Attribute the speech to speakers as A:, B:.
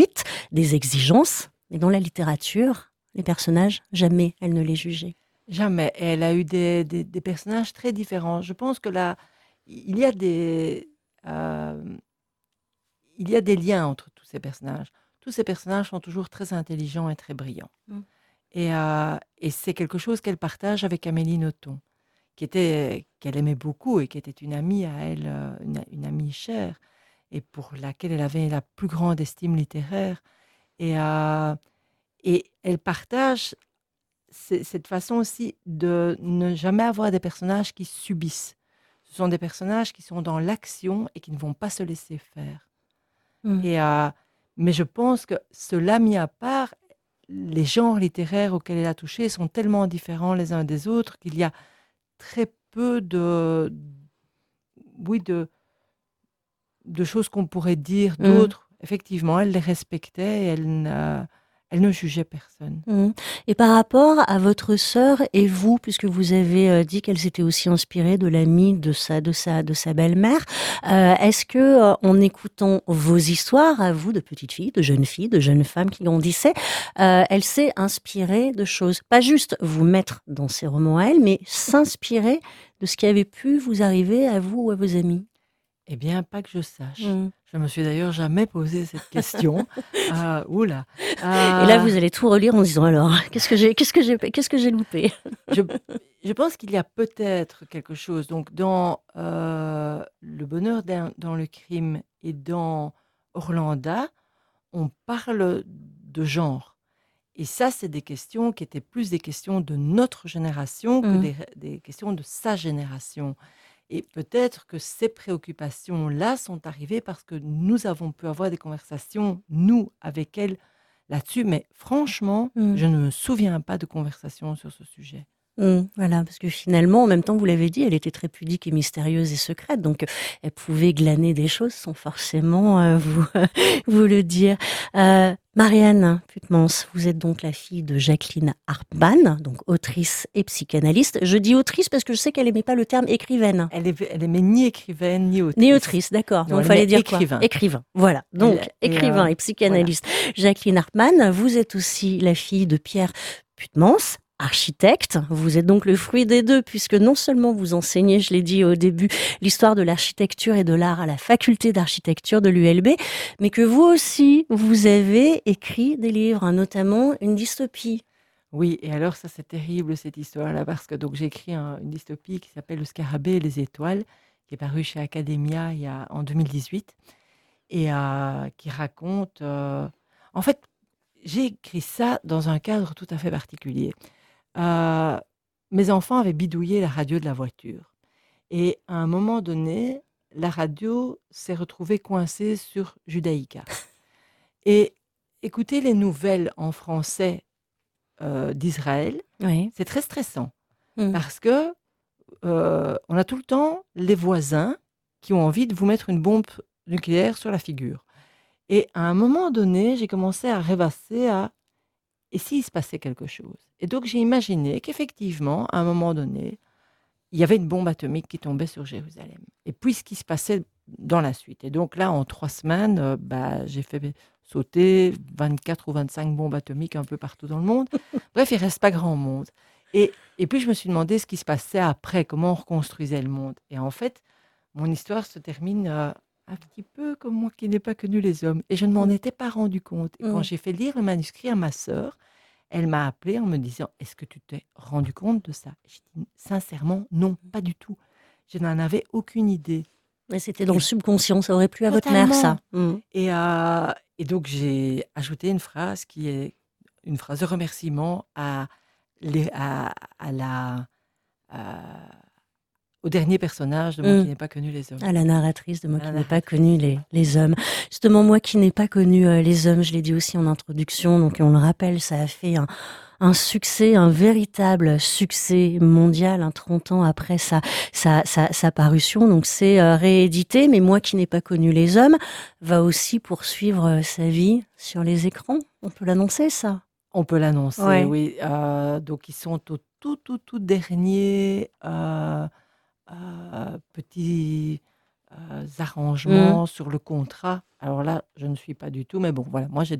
A: des exigences. Et dans la littérature, les personnages, jamais elle ne les jugeait.
B: Jamais. Et elle a eu des personnages très différents. Je pense que là, il y a euh, il y a des liens entre tous ces personnages. Tous ces personnages sont toujours très intelligents et très brillants.
A: Mm.
B: Et c'est quelque chose qu'elle partage avec Amélie Nothomb, qu'elle aimait beaucoup et qui était une amie à elle, une amie chère, et pour laquelle elle avait la plus grande estime littéraire. Et, euh, et elle partage cette façon aussi de ne jamais avoir des personnages qui subissent. Ce sont des personnages qui sont dans l'action et qui ne vont pas se laisser faire.
A: Mm.
B: Et, mais je pense que cela mis à part, les genres littéraires auxquels elle a touché sont tellement différents les uns des autres qu'il y a très peu oui, de choses qu'on pourrait dire
A: Mm.
B: d'autres. Effectivement, elle les respectait et elle ne jugeait personne.
A: Mhm. Et par rapport à votre sœur et vous, puisque vous avez dit qu'elle s'était aussi inspirée de l'amie de sa belle-mère, est-ce que, en écoutant vos histoires à vous, de petites filles, de jeunes femmes qui grandissaient, elle s'est inspirée de choses, pas juste vous mettre dans ses romans à elle, mais s'inspirer de ce qui avait pu vous arriver à vous ou à vos amis?
B: Eh bien, pas que je sache.
A: Mhm.
B: Je me suis d'ailleurs jamais posé cette question. Oula.
A: Et là,
B: Euh,
A: vous allez tout relire en disant alors, qu'est-ce que j'ai loupé?
B: je, je pense qu'il y a peut-être quelque chose. Donc, dans Le bonheur dans le crime et dans Orlanda, on parle de genre. Et ça, c'est des questions qui étaient plus des questions de notre génération que
A: Mhm.
B: des questions de sa génération. Et peut-être que ces préoccupations-là sont arrivées parce que nous avons pu avoir des conversations, nous, avec elle, là-dessus. Mais franchement,
A: Mhm.
B: je ne me souviens pas de conversation sur ce sujet.
A: Voilà, parce que finalement, en même temps, vous l'avez dit, elle était très pudique et mystérieuse et secrète, donc elle pouvait glaner des choses sans forcément vous, vous le dire. Marianne Putmans, vous êtes donc la fille de Jacqueline Hartmann, donc autrice et psychanalyste. Je dis autrice parce que je sais qu'elle n'aimait pas le terme écrivaine.
B: Elle aimait ni écrivaine ni
A: Ni
B: autrice.
A: autrice, d'accord.
B: Non,
A: Donc,
B: elle
A: fallait
B: aimait
A: dire quoi?
B: écrivain.
A: Écrivain. Voilà. Donc, écrivain et
B: Voilà.
A: psychanalyste. Jacqueline Hartmann, vous êtes aussi la fille de Pierre Putmans, architecte. Vous êtes donc le fruit des deux, puisque non seulement vous enseignez, je l'ai dit au début, l'histoire de l'architecture et de l'art à la faculté d'architecture de l'ULB, mais que vous aussi, vous avez écrit des livres, hein, notamment une dystopie.
B: Oui, et alors ça c'est terrible cette histoire-là parce que donc j'ai écrit une dystopie qui s'appelle Le Scarabée et les étoiles, qui est parue chez Academia en 2018 et qui raconte. En fait, j'ai écrit ça dans un cadre tout à fait particulier. Euh, Mes enfants avaient bidouillé la radio de la voiture et à un moment donné, la radio s'est retrouvée coincée sur Judaïka. Et écouter les nouvelles en français d'Israël,
A: Oui.
B: c'est très stressant
A: Mm.
B: parce que on a tout le temps les voisins qui ont envie de vous mettre une bombe nucléaire sur la figure. Et à un moment donné, j'ai commencé à rêvasser à et s'il se passait quelque chose. Et donc j'ai imaginé qu'effectivement, à un moment donné, il y avait une bombe atomique qui tombait sur Jérusalem. Et puis ce qui se passait dans la suite. Et donc là, en 3 semaines, j'ai fait sauter 24 ou 25 bombes atomiques un peu partout dans le monde. Bref, il reste pas grand monde. Et puis je me suis demandé ce qui se passait après, comment on reconstruisait le monde. Et en fait, mon histoire se termine un petit peu comme moi qui n'ai pas connu les hommes. Et je ne m'en
A: Mm.
B: étais pas rendu compte. Et quand
A: Mm.
B: j'ai fait lire le manuscrit à ma sœur, elle m'a appelée en me disant: «Est-ce que tu t'es rendu compte de ça?» J'ai dit: «Sincèrement, non, pas du tout. Je n'en avais aucune idée».
A: Et c'était dans le
B: Et
A: subconscient, ça aurait plu à votre mère, ça.
B: totalement.
A: Mm.
B: Et donc j'ai ajouté une phrase qui est une phrase de remerciement à la, au dernier personnage de Moi
A: Mm.
B: qui n'ai pas connu les hommes.
A: À la narratrice de Moi
B: À la
A: qui n'ai pas connu
B: narratrice, voilà.
A: les hommes. Justement, Moi qui n'ai pas connu les hommes, je l'ai dit aussi en introduction, donc on le rappelle, ça a fait un succès, un véritable succès mondial, 30 ans après sa parution. Donc c'est réédité, mais Moi qui n'ai pas connu les hommes va aussi poursuivre sa vie sur les écrans. On peut l'annoncer, ça?
B: On peut l'annoncer,
A: Ouais.
B: oui. Donc ils sont au tout dernier petit
A: Mmh.
B: arrangements sur le contrat. Alors là, je ne suis pas du tout, mais bon, voilà, moi j'ai